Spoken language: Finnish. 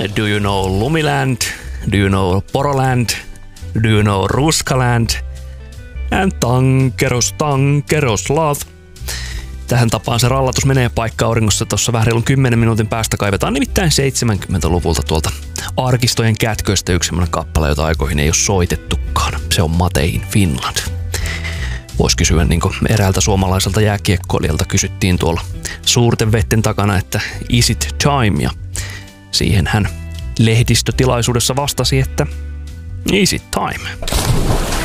Do you know Lumiland? Do you know Poroland? Do you know Ruskaland? And tankeros love. Tähän tapaan se rallatus menee paikka-auringossa tuossa vähän reilun 10 minuutin päästä. Kaivetaan nimittäin 70-luvulta tuolta arkistojen kätköistä yksi semmoinen kappale, jota aikoihin ei ole soitettukaan. Se on Made in Finland. Voisi kysyä niin kuin eräältä suomalaiselta jääkiekkoilijalta kysyttiin tuolla suurten vetten takana, että is it time? Ja siihen hän lehdistötilaisuudessa vastasi, että is it time?